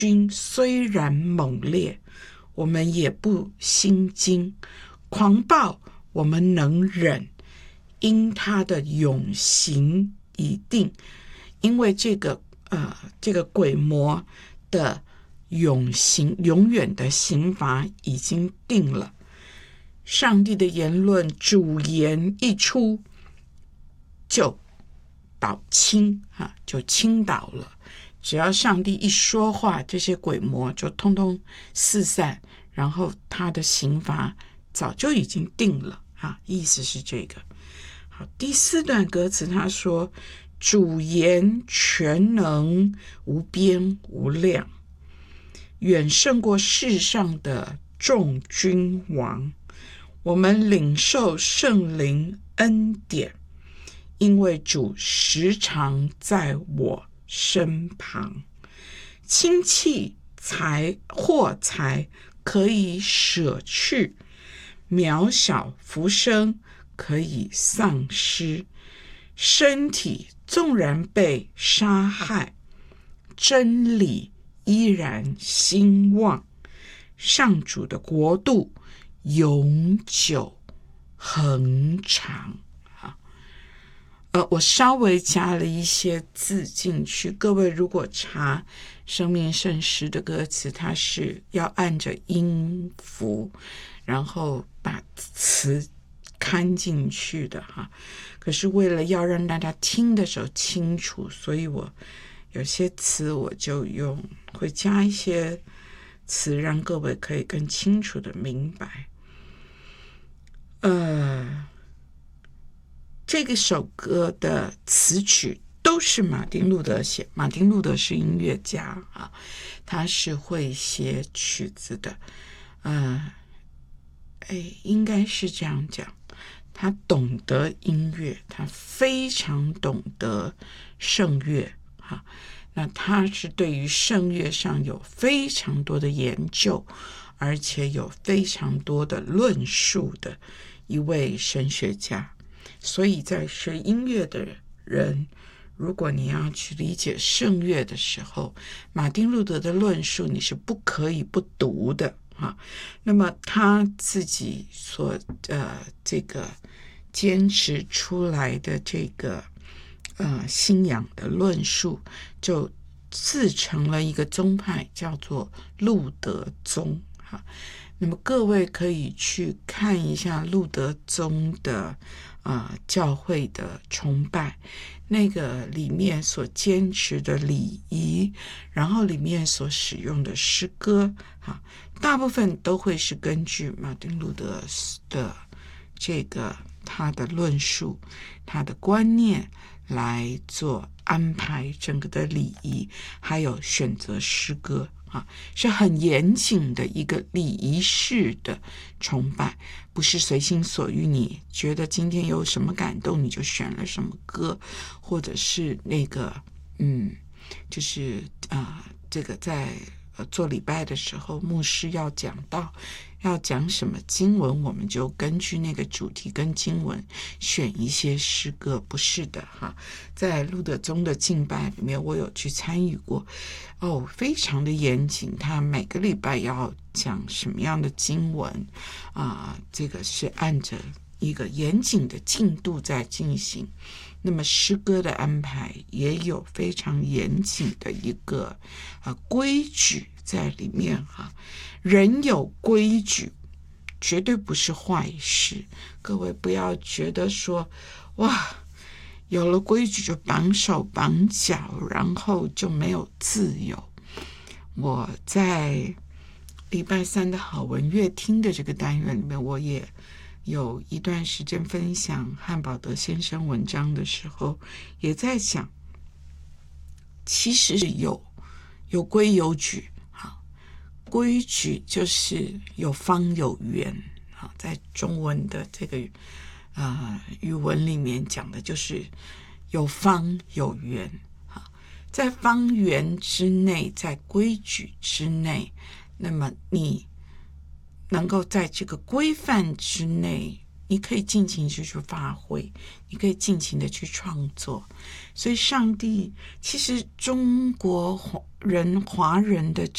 军虽然猛烈，我们也不心惊；狂暴，我们能忍，因他的永刑已定。因为这个鬼魔的永远的刑罚已经定了。上帝的言论主言一出，就就倾倒了。只要上帝一说话，这些鬼魔就通通四散，然后他的刑罚早就已经定了意思是这个。好，第4段歌词他说，主言全能，无边无量，远胜过世上的众君王。我们领受圣灵恩典，因为主时常在我身旁。亲戚货财可以舍去，渺小浮生可以丧失，身体纵然被杀害，真理依然兴旺。上主的国度永久恒长。我稍微加了一些字进去，各位如果查生命圣诗的歌词，它是要按着音符然后把词看进去的可是为了要让大家听的时候清楚，所以我有些词我就会加一些词，让各位可以更清楚的明白。这个首歌的词曲都是马丁路德写，马丁路德是音乐家他是会写曲子的。应该是这样讲，他懂得音乐，他非常懂得圣乐那他是对于圣乐上有非常多的研究，而且有非常多的论述的一位神学家。所以在学音乐的人，如果你要去理解圣乐的时候，马丁路德的论述你是不可以不读的那么他自己所这个坚持出来的这个信仰的论述，就自成了一个宗派，叫做路德宗那么各位可以去看一下路德宗的教会的崇拜，那个里面所坚持的礼仪，然后里面所使用的诗歌大部分都会是根据马丁路德的这个他的论述，他的观念来做安排整个的礼仪，还有选择诗歌是很严谨的一个礼仪式的崇拜，不是随心所欲，你觉得今天有什么感动你就选了什么歌，或者是那个就是这个在做礼拜的时候，牧师要讲什么经文，我们就根据那个主题跟经文选一些诗歌，不是的在路德宗的敬拜里面，我有去参与过非常的严谨，他每个礼拜要讲什么样的经文这个是按着一个严谨的进度在进行。那么诗歌的安排也有非常严谨的一个规矩在里面人有规矩绝对不是坏事，各位不要觉得说哇有了规矩就绑手绑脚，然后就没有自由。我在礼拜三的好文乐听的这个单元里面，我也有一段时间分享汉堡德先生文章的时候，也在讲其实有规有矩规矩就是有方有圆在中文的这个语文里面讲的就是有方有圆在方圆之内，在规矩之内，那么你能够在这个规范之内，你可以尽情去发挥，你可以尽情的去创作。所以上帝其实中国华人的